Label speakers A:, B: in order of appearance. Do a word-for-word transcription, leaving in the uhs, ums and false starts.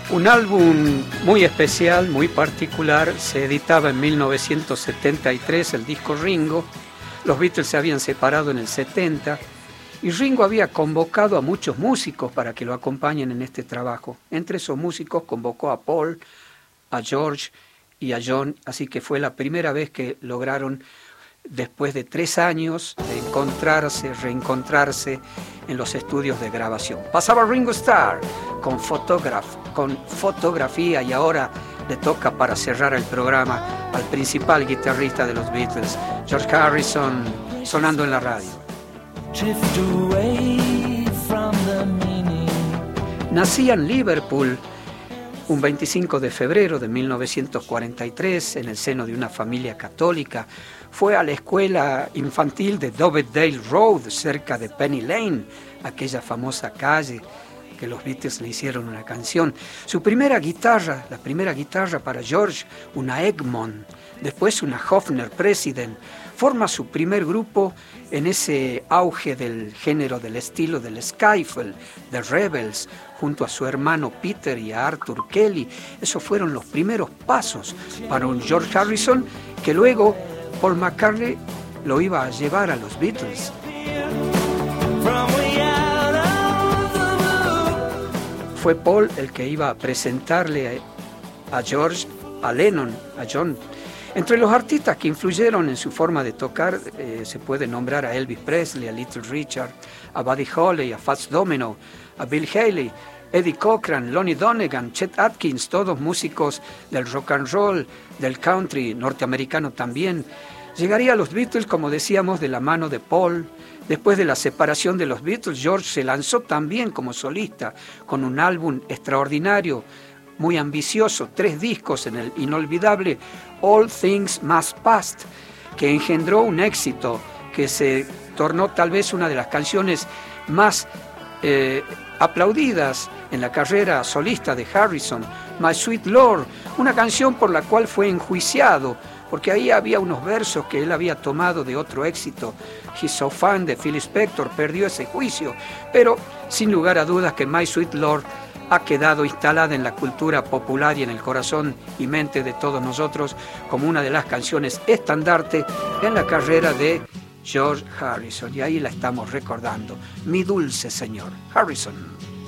A: Un álbum muy especial, muy particular, se editaba en mil novecientos setenta y tres, el disco Ringo. Los Beatles se habían separado en el setenta y Ringo había convocado a muchos músicos para que lo acompañen en este trabajo. Entre esos músicos convocó a Paul, a George y a John, así que fue la primera vez que lograron, después de tres años, de encontrarse, reencontrarse en los estudios de grabación. Pasaba Ringo Starr con, fotograf- con fotografía y ahora le toca para cerrar el programa al principal guitarrista de los Beatles, George Harrison, sonando en la radio. Nacía en Liverpool un veinticinco de febrero de mil novecientos cuarenta y tres en el seno de una familia católica. Fue a la escuela infantil de Dovedale Road, cerca de Penny Lane, aquella famosa calle que los Beatles le hicieron una canción. Su primera guitarra, la primera guitarra para George, una Egmont, después una Hofner President. Forma su primer grupo en ese auge del género, del estilo del skiffle, de Rebels, junto a su hermano Peter y a Arthur Kelly. Esos fueron los primeros pasos para un George Harrison que luego Paul McCartney lo iba a llevar a los Beatles. Fue Paul el que iba a presentarle a George, a Lennon, a John. Entre los artistas que influyeron en su forma de tocar eh, se puede nombrar a Elvis Presley, a Little Richard, a Buddy Holly, a Fats Domino, a Bill Haley, Eddie Cochran, Lonnie Donegan, Chet Atkins, todos músicos del rock and roll, del country norteamericano también. Llegaría a los Beatles, como decíamos, de la mano de Paul. Después de la separación de los Beatles, George se lanzó también como solista con un álbum extraordinario, muy ambicioso, tres discos en el inolvidable All Things Must Pass, que engendró un éxito que se tornó tal vez una de las canciones más eh, aplaudidas en la carrera solista de Harrison, My Sweet Lord, una canción por la cual fue enjuiciado, porque ahí había unos versos que él había tomado de otro éxito, He's So Fine, de Phil Spector. Perdió ese juicio, pero sin lugar a dudas que My Sweet Lord ha quedado instalada en la cultura popular y en el corazón y mente de todos nosotros como una de las canciones estandarte en la carrera de George Harrison. Y ahí la estamos recordando. Mi dulce señor Harrison.